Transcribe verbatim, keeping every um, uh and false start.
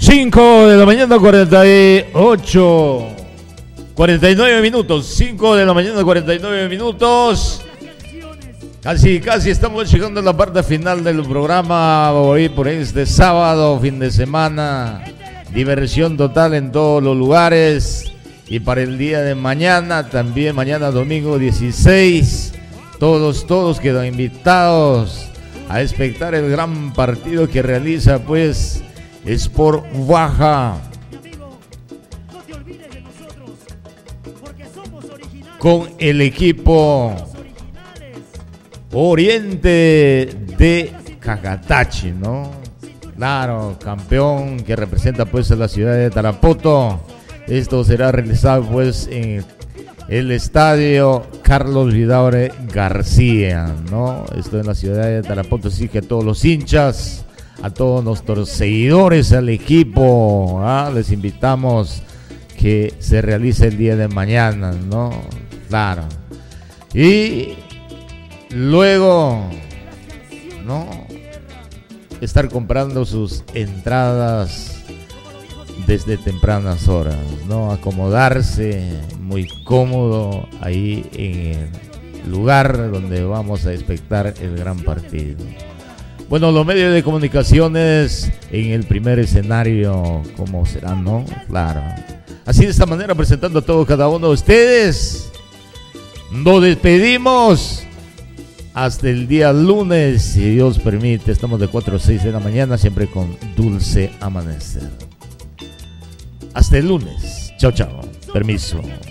cinco de la mañana, cuarenta y ocho, cuarenta y nueve minutos. cinco de la mañana, cuarenta y nueve minutos. Casi, casi estamos llegando a la parte final del programa hoy por este sábado, fin de semana. Diversión total en todos los lugares. Y para el día de mañana, también mañana domingo dieciséis, todos, todos quedan invitados a espectar el gran partido que realiza pues Sport Baja con el equipo Oriente de Cacatachi, ¿no? Claro, campeón que representa pues a la ciudad de Tarapoto. Esto será realizado pues en el estadio Carlos Vidaurre García, ¿no? Esto en la ciudad de Tarapoto, así que a todos los hinchas, a todos nuestros seguidores, al equipo, ¿ah? Les invitamos que se realice el día de mañana, ¿no? Claro. Y luego, ¿no? Estar comprando sus entradas desde tempranas horas, ¿no? Acomodarse muy cómodo ahí en el lugar donde vamos a espectar el gran partido. Bueno, los medios de comunicaciones en el primer escenario, ¿cómo será, no? Claro. Así de esta manera, presentando a todos cada uno de ustedes, nos despedimos hasta el día lunes, si Dios permite. Estamos de cuatro a seis de la mañana, siempre con dulce amanecer. Hasta el lunes. Chao, chao. Permiso.